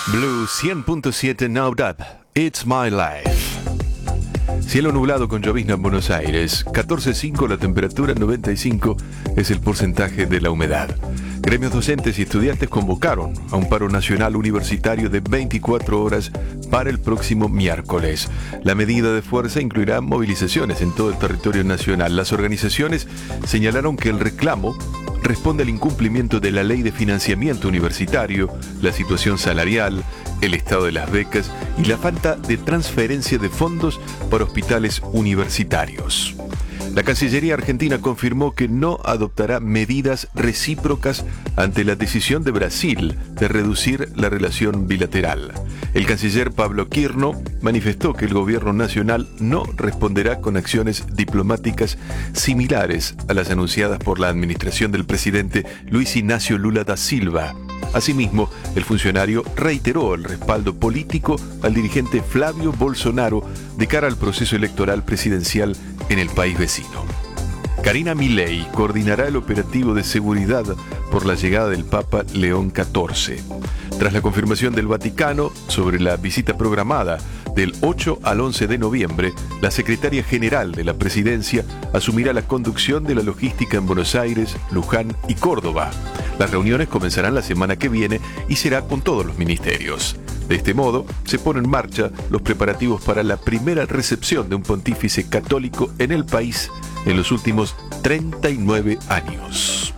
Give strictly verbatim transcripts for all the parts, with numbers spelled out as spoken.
Blue cien punto siete Now That It's My Life. Cielo nublado con llovizna en Buenos Aires, catorce coma cinco la temperatura, noventa y cinco es el porcentaje de la humedad. Gremios docentes y estudiantes convocaron a un paro nacional universitario de veinticuatro horas para el próximo miércoles. La medida de fuerza incluirá movilizaciones en todo el territorio nacional. Las organizaciones señalaron que el reclamo responde al incumplimiento de la ley de financiamiento universitario, la situación salarial, el estado de las becas y la falta de transferencia de fondos para hospitales universitarios. La Cancillería argentina confirmó que no adoptará medidas recíprocas ante la decisión de Brasil de reducir la relación bilateral. El canciller Pablo Quirno manifestó que el gobierno nacional no responderá con acciones diplomáticas similares a las anunciadas por la administración del presidente Luis Ignacio Lula da Silva. Asimismo, el funcionario reiteró el respaldo político al dirigente Flavio Bolsonaro de cara al proceso electoral presidencial en el país vecino. Karina Milei coordinará el operativo de seguridad por la llegada del Papa León catorce. Tras la confirmación del Vaticano sobre la visita programada del ocho al once de noviembre, la secretaria general de la presidencia asumirá la conducción de la logística en Buenos Aires, Luján y Córdoba. Las reuniones comenzarán la semana que viene y será con todos los ministerios. De este modo, se ponen en marcha los preparativos para la primera recepción de un pontífice católico en el país en los últimos treinta y nueve años.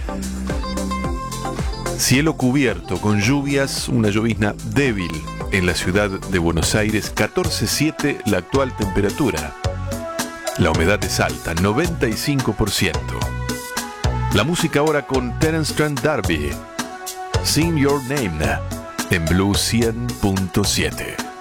Cielo cubierto con lluvias, una llovizna débil en la ciudad de Buenos Aires, catorce coma siete la actual temperatura. La humedad es alta, noventa y cinco por ciento. La música ahora con Terence Trent D'Arby, Sing Your Name, en Blue cien punto siete.